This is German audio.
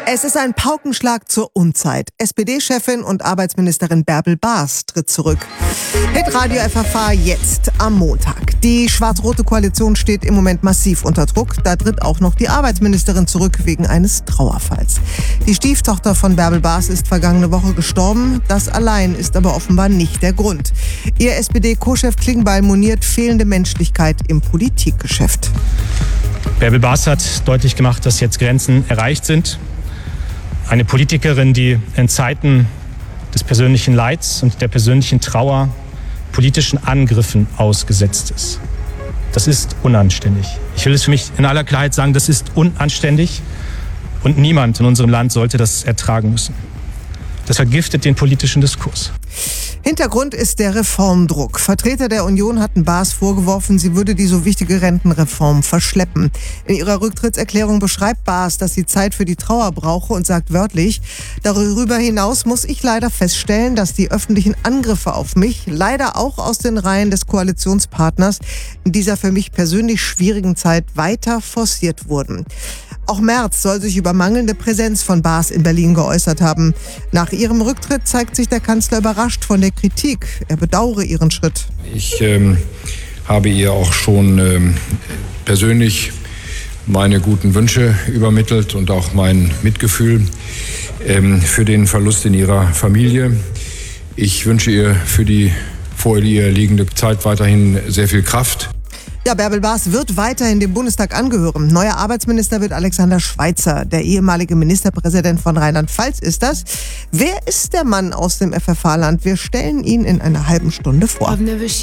Es ist ein Paukenschlag zur Unzeit. SPD-Chefin und Arbeitsministerin Bärbel Baas tritt zurück. Hitradio FFH jetzt am Montag. Die schwarz-rote Koalition steht im Moment massiv unter Druck. Da tritt auch noch die Arbeitsministerin zurück wegen eines Trauerfalls. Die Stieftochter von Bärbel Baas ist vergangene Woche gestorben. Das allein ist aber offenbar nicht der Grund. Ihr SPD-Co-Chef Klingbeil moniert fehlende Menschlichkeit im Politikgeschäft. Bärbel Baas hat deutlich gemacht, dass jetzt Grenzen erreicht sind. Eine Politikerin, die in Zeiten des persönlichen Leids und der persönlichen Trauer politischen Angriffen ausgesetzt ist. Das ist unanständig. Ich will es für mich in aller Klarheit sagen, das ist unanständig und niemand in unserem Land sollte das ertragen müssen. Das vergiftet den politischen Diskurs. Hintergrund ist der Reformdruck. Vertreter der Union hatten Baas vorgeworfen, sie würde die so wichtige Rentenreform verschleppen. In ihrer Rücktrittserklärung beschreibt Baas, dass sie Zeit für die Trauer brauche und sagt wörtlich: Darüber hinaus muss ich leider feststellen, dass die öffentlichen Angriffe auf mich, leider auch aus den Reihen des Koalitionspartners, in dieser für mich persönlich schwierigen Zeit weiter forciert wurden. Auch Merz soll sich über mangelnde Präsenz von Baas in Berlin geäußert haben. Nach ihrem Rücktritt zeigt sich der Kanzler überrascht von der Kritik. Er bedauere ihren Schritt. Ich habe ihr auch schon persönlich meine guten Wünsche übermittelt und auch mein Mitgefühl für den Verlust in ihrer Familie. Ich wünsche ihr für die vor ihr liegende Zeit weiterhin sehr viel Kraft. Ja, Bärbel Baas wird weiterhin dem Bundestag angehören. Neuer Arbeitsminister wird Alexander Schweitzer. Der ehemalige Ministerpräsident von Rheinland-Pfalz ist das. Wer ist der Mann aus dem FFH-Land? Wir stellen ihn in einer halben Stunde vor.